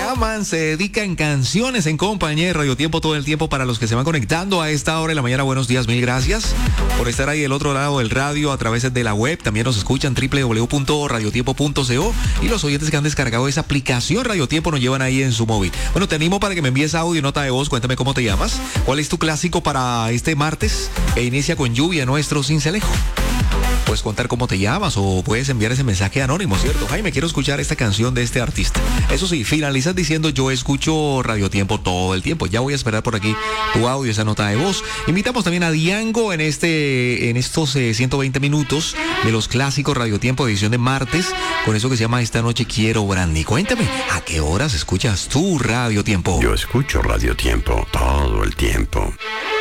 llaman, se dedican canciones en compañía de Radio Tiempo todo el tiempo. Para los que se van conectando a esta hora de la mañana, buenos días, mil gracias por estar ahí del otro lado del radio a través de la web. También nos escuchan www.radiotiempo.co y los oyentes que han descargado esa aplicación Radio Tiempo nos llevan ahí en su móvil. Bueno, te animo para que me envíes audio, nota de voz, cuéntame cómo te llamas, cuál es tu clásico para este martes que inicia con lluvia nuestro Sincelejo. Puedes contar cómo te llamas o puedes enviar ese mensaje anónimo, ¿cierto? Jaime, quiero escuchar esta canción de este artista. Eso sí, finalizas diciendo yo escucho Radio Tiempo todo el tiempo. Ya voy a esperar por aquí tu audio, esa nota de voz. Invitamos también a Diango en estos 120 minutos de los clásicos Radio Tiempo, edición de martes, con eso que se llama Esta Noche Quiero Brandy. Cuéntame, ¿a qué horas escuchas tu Radio Tiempo? Yo escucho Radio Tiempo todo el tiempo.